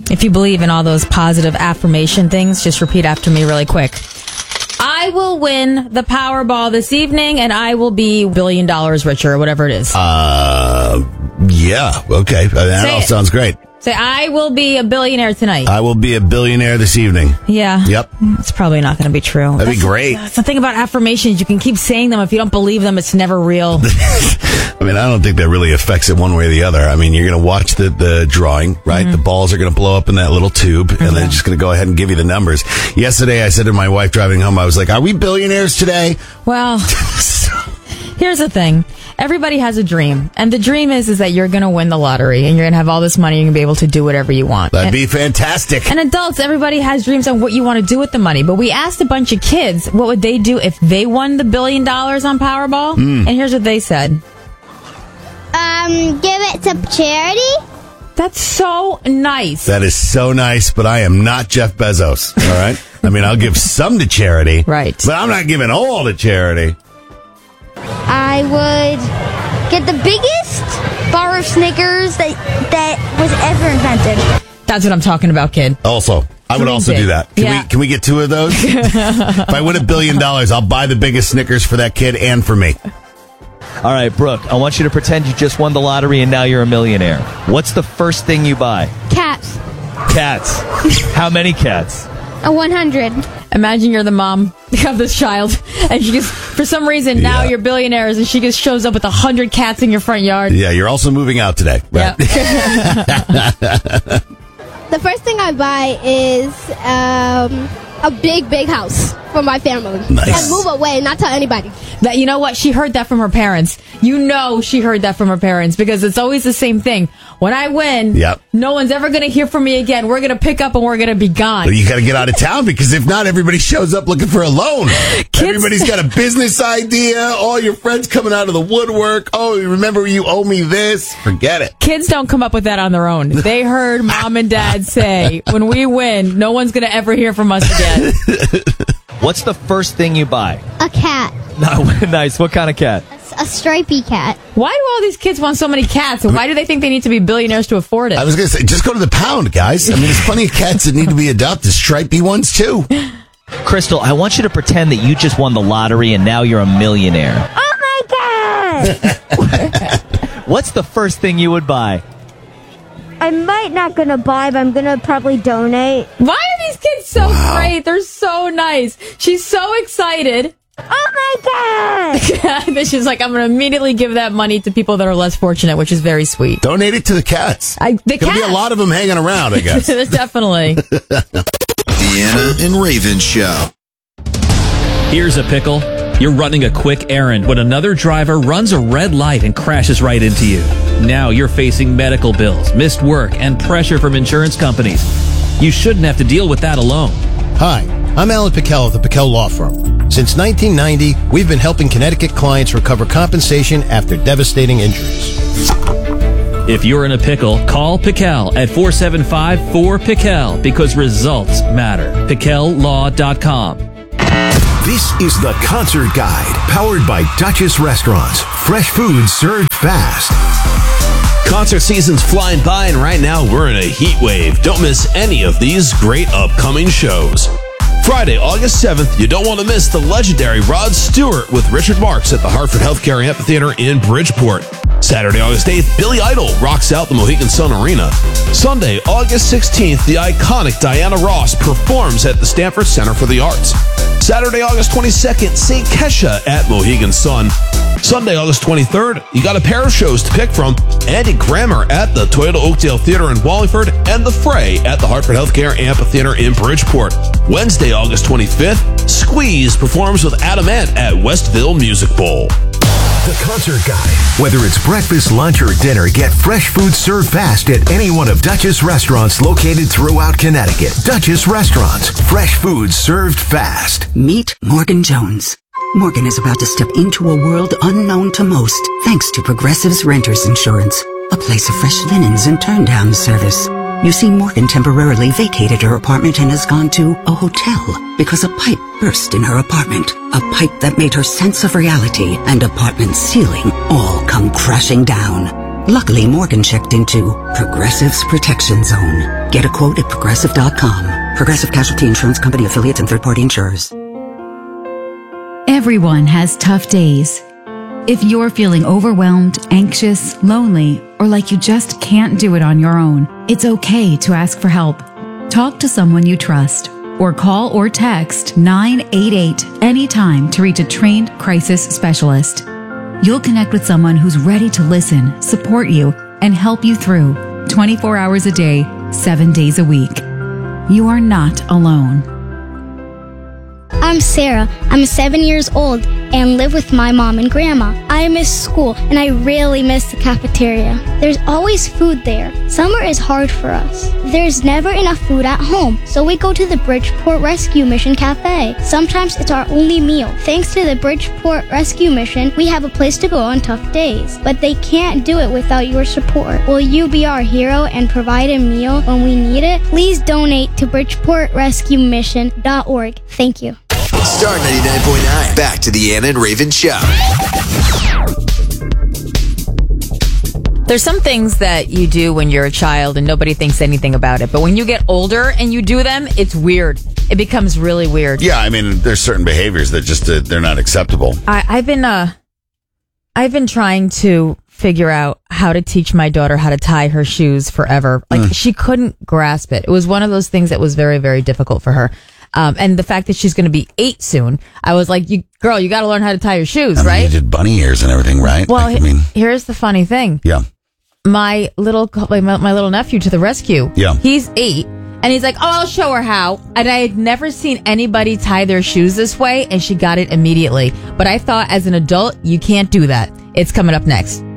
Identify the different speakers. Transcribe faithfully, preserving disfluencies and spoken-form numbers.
Speaker 1: If you believe in all those positive affirmation things, just repeat after me really quick. I will win the Powerball this evening, and I will be a billion dollars richer, or whatever it is.
Speaker 2: Uh, yeah, okay. That
Speaker 1: Say
Speaker 2: all
Speaker 1: it.
Speaker 2: sounds great.
Speaker 1: Say, I will be a billionaire tonight.
Speaker 2: I will be a billionaire this evening.
Speaker 1: Yeah.
Speaker 2: Yep.
Speaker 1: It's probably not going to be true.
Speaker 2: That'd
Speaker 1: That's,
Speaker 2: be great.
Speaker 1: That's the thing about affirmations. You can keep saying them. If you don't believe them, it's never real.
Speaker 2: I mean, I don't think that really affects it one way or the other. I mean, you're going to watch the, the drawing, right? Mm-hmm. The balls are going to blow up in that little tube, and mm-hmm. they're just going to go ahead and give you the numbers. Yesterday, I said to my wife driving home, I was like, are we billionaires today?
Speaker 1: Well, here's the thing. Everybody has a dream, and the dream is is that you're going to win the lottery, and you're going to have all this money, and you're going to be able to do whatever you want.
Speaker 2: That'd
Speaker 1: and,
Speaker 2: be fantastic.
Speaker 1: And adults, everybody has dreams on what you want to do with the money, but we asked a bunch of kids what would they do if they won the billion dollars on Powerball, mm. and here's what they said.
Speaker 3: Um, give it to charity?
Speaker 1: That's so nice.
Speaker 2: That is so nice, but I am not Jeff Bezos, all right? I mean, I'll give some to charity.
Speaker 1: Right.
Speaker 2: But I'm not giving all to charity.
Speaker 3: I would get the biggest bar of Snickers that that was ever invented.
Speaker 1: That's what I'm talking about, kid.
Speaker 2: Also, I would
Speaker 1: Dream
Speaker 2: also
Speaker 1: big.
Speaker 2: do that. Can
Speaker 1: Yeah.
Speaker 2: we can we get two of those? If I win a billion dollars, I'll buy the biggest Snickers for that kid and for me.
Speaker 4: All right, Brooke, I want you to pretend you just won the lottery and now you're a millionaire. What's the first thing you buy?
Speaker 3: Cats.
Speaker 4: Cats. How many cats?
Speaker 3: A one hundred.
Speaker 1: Imagine you're the mom of this child, and she just, for some reason, now
Speaker 2: Yeah.
Speaker 1: you're billionaires, and she just shows up with a hundred cats in your front yard.
Speaker 2: Yeah, you're also moving out today. Right?
Speaker 1: Yeah.
Speaker 3: The first thing I buy is um, a big, big house for my family.
Speaker 2: Nice.
Speaker 3: And move away, not tell anybody.
Speaker 1: That, you know what? She heard that from her parents. You know she heard that from her parents, because it's always the same thing. When I win,
Speaker 2: Yep.
Speaker 1: no one's ever going to hear from me again. We're going to pick up and we're going to be gone.
Speaker 2: But you got to get out of town, because if not, everybody shows up looking for a loan. Everybody's got a business idea. All your friends coming out of the woodwork. Oh, you remember you owe me this? Forget it.
Speaker 1: Kids don't come up with that on their own. They heard mom and dad say, when we win, no one's going to ever hear from us again.
Speaker 4: What's the first thing you buy?
Speaker 3: A cat.
Speaker 4: No, nice. What kind of cat?
Speaker 3: A stripy cat.
Speaker 1: Why do all these kids want so many cats? And why do they think they need to be billionaires to afford it?
Speaker 2: I was going to say, just go to the pound, guys. I mean, there's plenty of cats that need to be adopted. Stripy ones, too.
Speaker 4: Crystal, I want you to pretend that you just won the lottery and now you're a millionaire.
Speaker 3: Oh my god!
Speaker 4: What's the first thing you would buy?
Speaker 3: I might not gonna buy, but I'm gonna probably donate.
Speaker 1: Why are these kids so wow. great? They're so nice. She's so excited.
Speaker 3: Oh my god!
Speaker 1: Then she's like, I'm going to immediately give that money to people that are less fortunate, which is very sweet.
Speaker 2: Donate it to the cats.
Speaker 1: I, the
Speaker 2: There's going to be a lot of them hanging around, I guess.
Speaker 1: Definitely.
Speaker 5: Deanna and Raven Show.
Speaker 6: Here's a pickle. You're running a quick errand when another driver runs a red light and crashes right into you. Now you're facing medical bills, missed work, and pressure from insurance companies. You shouldn't have to deal with that alone.
Speaker 7: Hi, I'm Alan Pickell of the Pickell Law Firm. Since nineteen ninety, we've been helping Connecticut clients recover compensation after devastating injuries.
Speaker 6: If you're in a pickle, call Pickell at four seven five, four, Pickell because results matter. Pickell Law dot com.
Speaker 8: This is the Concert Guide, powered by Duchess Restaurants. Fresh food served fast.
Speaker 9: Concert season's flying by, and right now we're in a heat wave. Don't miss any of these great upcoming shows. Friday, August seventh, you don't want to miss the legendary Rod Stewart with Richard Marx at the Hartford Healthcare Amphitheater in Bridgeport. Saturday, August eighth, Billy Idol rocks out the Mohegan Sun Arena. Sunday, August sixteenth, the iconic Diana Ross performs at the Stanford Center for the Arts. Saturday, August twenty-second, Saint Kesha at Mohegan Sun. Sunday, August twenty-third, you got a pair of shows to pick from. Andy Grammer at the Toyota Oakdale Theater in Wallingford and The Fray at the Hartford Healthcare Amphitheater in Bridgeport. Wednesday, August twenty-fifth, Squeeze performs with Adam Ant at Westville Music Bowl.
Speaker 8: The Concert Guide. Whether it's breakfast, lunch, or dinner, get fresh food served fast at any one of Duchess restaurants located throughout Connecticut. Duchess Restaurants. Fresh food served fast.
Speaker 10: Meet Morgan Jones. Morgan is about to step into a world unknown to most, thanks to Progressive's Renters Insurance, a place of fresh linens and turn-down service. You see, Morgan temporarily vacated her apartment and has gone to a hotel because a pipe burst in her apartment. A pipe that made her sense of reality and apartment ceiling all come crashing down. Luckily, Morgan checked into Progressive's Protection Zone. Get a quote at progressive dot com. Progressive Casualty Insurance Company, affiliates, and third-party insurers.
Speaker 11: Everyone has tough days. If you're feeling overwhelmed, anxious, lonely, or like you just can't do it on your own, it's okay to ask for help. Talk to someone you trust, or call or text nine eight eight anytime to reach a trained crisis specialist. You'll connect with someone who's ready to listen, support you, and help you through twenty-four hours a day, seven days a week. You are not alone.
Speaker 3: I'm Sarah. I'm seven years old and live with my mom and grandma. I miss school and I really miss the cafeteria. There's always food there. Summer is hard for us. There's never enough food at home, so we go to the Bridgeport Rescue Mission Cafe. Sometimes it's our only meal. Thanks to the Bridgeport Rescue Mission, we have a place to go on tough days, but they can't do it without your support. Will you be our hero and provide a meal when we need it? Please donate to bridgeport rescue mission dot org. Thank you.
Speaker 5: Star ninety-nine point nine. Back to the Anna and Raven Show.
Speaker 1: There's some things that you do when you're a child and nobody thinks anything about it. But when you get older and you do them, it's weird. It becomes really weird.
Speaker 2: Yeah, I mean, there's certain behaviors that just, uh, they're not acceptable.
Speaker 1: I, I've been, uh, I've been trying to figure out how to teach my daughter how to tie her shoes forever. Like, mm. she couldn't grasp it. It was one of those things that was very, very difficult for her. Um, and the fact that she's going to be eight soon, I was like, "You girl, you got to learn how to tie your shoes,
Speaker 2: I mean,
Speaker 1: right?"
Speaker 2: You did bunny ears and everything, right?
Speaker 1: Well,
Speaker 2: like, I mean,
Speaker 1: here's the funny thing.
Speaker 2: Yeah.
Speaker 1: My little, my, my little nephew to the rescue.
Speaker 2: Yeah.
Speaker 1: He's eight, and he's like, "Oh, I'll show her how." And I had never seen anybody tie their shoes this way, and she got it immediately. But I thought, as an adult, you can't do that. It's coming up next.